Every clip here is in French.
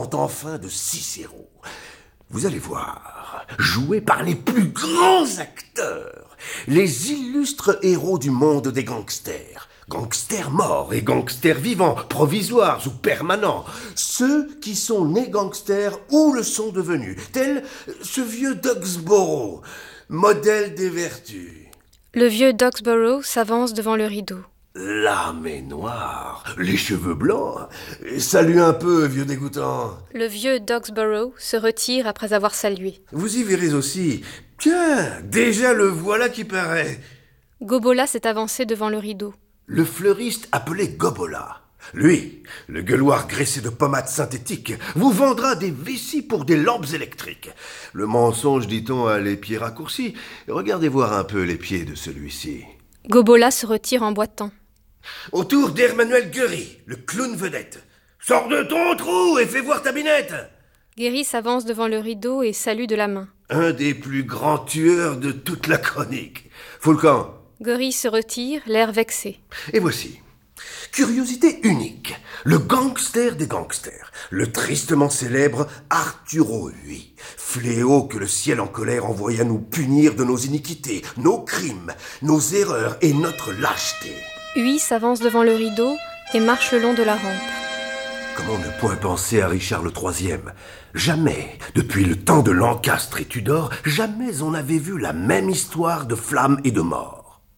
parlante enfin de Cicéro. Vous allez voir, joué par les plus grands acteurs, les illustres héros du monde des gangsters. Gangsters morts et gangsters vivants, provisoires ou permanents. Ceux qui sont nés gangsters ou le sont devenus, tel ce vieux Doxborough, modèle des vertus. Le vieux Doxborough s'avance devant le rideau. L'âme est noire, les cheveux blancs. Salut un peu, vieux dégoûtant. Le vieux Doxborough se retire après avoir salué. Vous y verrez aussi. Tiens, déjà le voilà qui paraît. Gobola s'est avancé devant le rideau. Le fleuriste appelé Gobola. Lui, le gueuloir graissé de pommades synthétiques, vous vendra des vessies pour des lampes électriques. Le mensonge, dit-on, a les pieds raccourcis. Regardez voir un peu les pieds de celui-ci. Gobola se retire en boitant. Autour d'Emmanuel Guéry, le clown vedette. Sors de ton trou et fais voir ta binette. Guéry s'avance devant le rideau et salue de la main. Un des plus grands tueurs de toute la chronique. Foulcan. Guéry se retire, l'air vexé. Et voici. Curiosité unique. Le gangster des gangsters. Le tristement célèbre Arturo VIII. Fléau que le ciel en colère envoya nous punir de nos iniquités, nos crimes, nos erreurs et notre lâcheté. Huy s'avance devant le rideau et marche le long de la rampe. Comment ne point penser à Richard le Troisième? Jamais, depuis le temps de Lancastre et Tudor, jamais on n'avait vu la même histoire de flammes et de mort.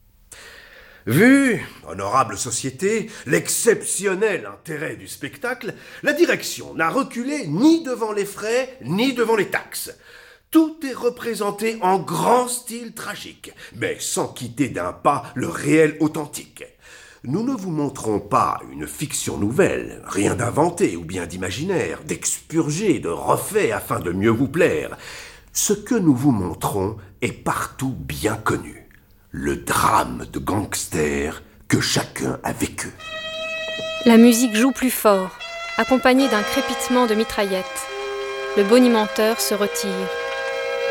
Vu, honorable société, l'exceptionnel intérêt du spectacle, la direction n'a reculé ni devant les frais, ni devant les taxes. Tout est représenté en grand style tragique, mais sans quitter d'un pas le réel authentique. Nous ne vous montrons pas une fiction nouvelle, rien d'inventé ou bien d'imaginaire, d'expurgé, de refait afin de mieux vous plaire. Ce que nous vous montrons est partout bien connu. Le drame de gangsters que chacun a vécu. La musique joue plus fort, accompagnée d'un crépitement de mitraillettes. Le bonimenteur se retire.